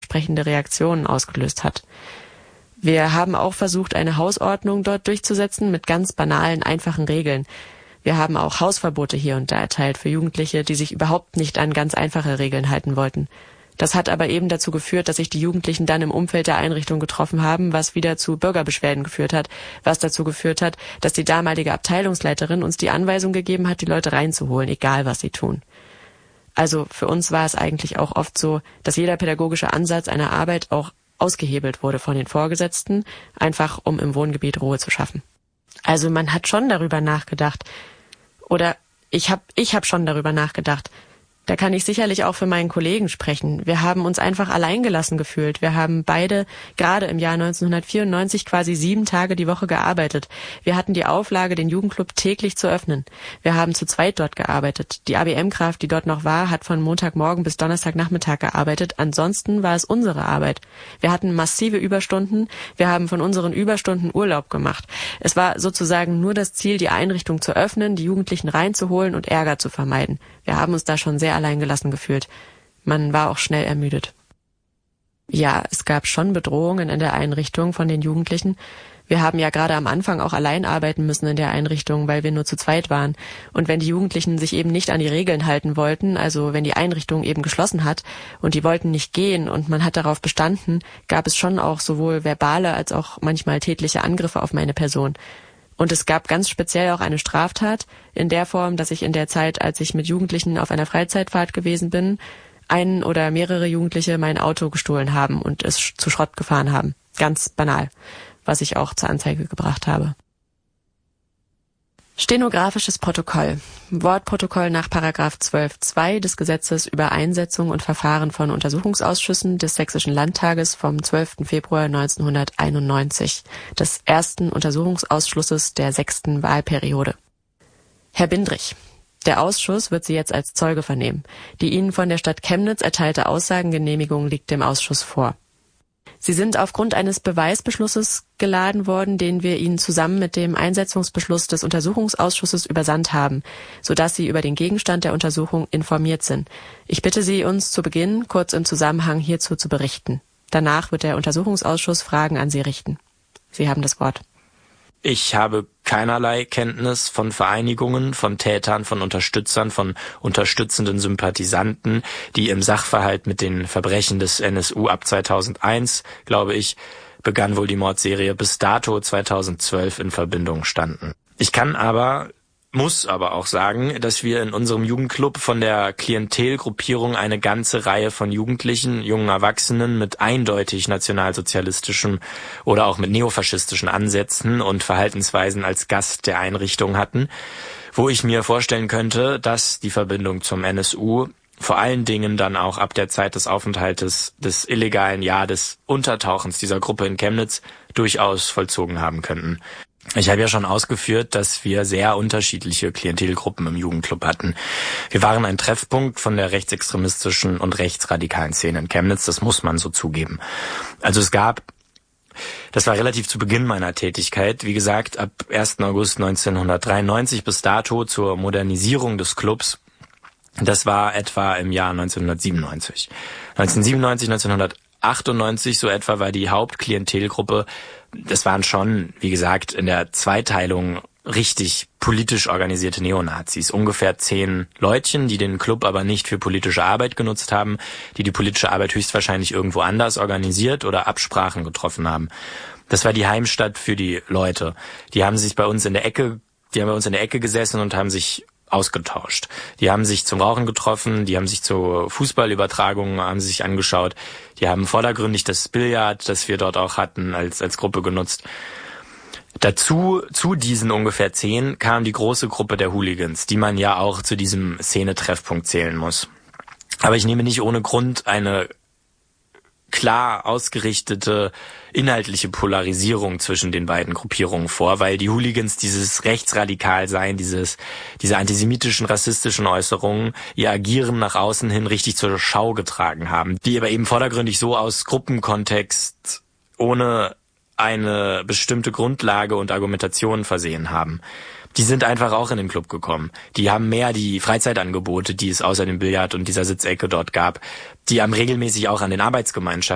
entsprechende Reaktionen ausgelöst hat. Wir haben auch versucht, eine Hausordnung dort durchzusetzen mit ganz banalen, einfachen Regeln. Wir haben auch Hausverbote hier und da erteilt für Jugendliche, die sich überhaupt nicht an ganz einfache Regeln halten wollten. Das hat aber eben dazu geführt, dass sich die Jugendlichen dann im Umfeld der Einrichtung getroffen haben, was wieder zu Bürgerbeschwerden geführt hat, was dazu geführt hat, dass die damalige Abteilungsleiterin uns die Anweisung gegeben hat, die Leute reinzuholen, egal was sie tun. Also für uns war es eigentlich auch oft so, dass jeder pädagogische Ansatz einer Arbeit auch ausgehebelt wurde von den Vorgesetzten, einfach um im Wohngebiet Ruhe zu schaffen. Also man hat schon darüber nachgedacht, oder ich hab schon darüber nachgedacht. Da kann ich sicherlich auch für meinen Kollegen sprechen. Wir haben uns einfach alleingelassen gefühlt. Wir haben beide gerade im Jahr 1994 quasi 7 Tage die Woche gearbeitet. Wir hatten die Auflage, den Jugendclub täglich zu öffnen. Wir haben zu zweit dort gearbeitet. Die ABM-Kraft, die dort noch war, hat von Montagmorgen bis Donnerstagnachmittag gearbeitet. Ansonsten war es unsere Arbeit. Wir hatten massive Überstunden. Wir haben von unseren Überstunden Urlaub gemacht. Es war sozusagen nur das Ziel, die Einrichtung zu öffnen, die Jugendlichen reinzuholen und Ärger zu vermeiden. Wir haben uns da schon sehr alleingelassen gefühlt. Man war auch schnell ermüdet. Ja, es gab schon Bedrohungen in der Einrichtung von den Jugendlichen. Wir haben ja gerade am Anfang auch allein arbeiten müssen in der Einrichtung, weil wir nur zu zweit waren. Und wenn die Jugendlichen sich eben nicht an die Regeln halten wollten, also wenn die Einrichtung eben geschlossen hat und die wollten nicht gehen und man hat darauf bestanden, gab es schon auch sowohl verbale als auch manchmal tätliche Angriffe auf meine Person. Und es gab ganz speziell auch eine Straftat in der Form, dass ich in der Zeit, als ich mit Jugendlichen auf einer Freizeitfahrt gewesen bin, einen oder mehrere Jugendliche mein Auto gestohlen haben und es zu Schrott gefahren haben. Ganz banal, was ich auch zur Anzeige gebracht habe. Stenografisches Protokoll. Wortprotokoll nach § 12(2) des Gesetzes über Einsetzung und Verfahren von Untersuchungsausschüssen des Sächsischen Landtages vom 12. Februar 1991, des ersten Untersuchungsausschusses der 6. Wahlperiode. Herr Bindrich, der Ausschuss wird Sie jetzt als Zeuge vernehmen. Die Ihnen von der Stadt Chemnitz erteilte Aussagengenehmigung liegt dem Ausschuss vor. Sie sind aufgrund eines Beweisbeschlusses geladen worden, den wir Ihnen zusammen mit dem Einsetzungsbeschluss des Untersuchungsausschusses übersandt haben, sodass Sie über den Gegenstand der Untersuchung informiert sind. Ich bitte Sie, uns zu Beginn kurz im Zusammenhang hierzu zu berichten. Danach wird der Untersuchungsausschuss Fragen an Sie richten. Sie haben das Wort. Ich habe keinerlei Kenntnis von Vereinigungen, von Tätern, von Unterstützern, von unterstützenden Sympathisanten, die im Sachverhalt mit den Verbrechen des NSU ab 2001, glaube ich, begann wohl die Mordserie, bis dato 2012 in Verbindung standen. Muss aber auch sagen, dass wir in unserem Jugendclub von der Klientelgruppierung eine ganze Reihe von Jugendlichen, jungen Erwachsenen mit eindeutig nationalsozialistischen oder auch mit neofaschistischen Ansätzen und Verhaltensweisen als Gast der Einrichtung hatten, wo ich mir vorstellen könnte, dass die Verbindung zum NSU vor allen Dingen dann auch ab der Zeit des Aufenthaltes des illegalen, des Untertauchens dieser Gruppe in Chemnitz durchaus vollzogen haben könnten. Ich habe ja schon ausgeführt, dass wir sehr unterschiedliche Klientelgruppen im Jugendclub hatten. Wir waren ein Treffpunkt von der rechtsextremistischen und rechtsradikalen Szene in Chemnitz, das muss man so zugeben. Also das war relativ zu Beginn meiner Tätigkeit, wie gesagt, ab 1. August 1993 bis dato zur Modernisierung des Clubs. Das war etwa im Jahr 1997. 1998, so etwa, war die Hauptklientelgruppe. Das waren schon, wie gesagt, in der Zweiteilung richtig politisch organisierte Neonazis. Ungefähr 10 Leutchen, die den Club aber nicht für politische Arbeit genutzt haben, die politische Arbeit höchstwahrscheinlich irgendwo anders organisiert oder Absprachen getroffen haben. Das war die Heimstatt für die Leute. Die haben bei uns in der Ecke gesessen und haben sich ausgetauscht. Die haben sich zum Rauchen getroffen, die haben sich zu Fußballübertragungen angeschaut, die haben vordergründig das Billard, das wir dort auch hatten, als Gruppe genutzt. Dazu, zu diesen ungefähr 10, kam die große Gruppe der Hooligans, die man ja auch zu diesem Szene-Treffpunkt zählen muss. Aber ich nehme nicht ohne Grund eine klar ausgerichtete inhaltliche Polarisierung zwischen den beiden Gruppierungen vor, weil die Hooligans dieses Rechtsradikalsein, diese antisemitischen, rassistischen Äußerungen, ihr Agieren nach außen hin richtig zur Schau getragen haben, die aber eben vordergründig so aus Gruppenkontext ohne eine bestimmte Grundlage und Argumentation versehen haben. Die sind einfach auch in den Club gekommen. Die haben mehr die Freizeitangebote, die es außer dem Billard und dieser Sitzecke dort gab. Die haben regelmäßig auch an den Arbeitsgemeinschaften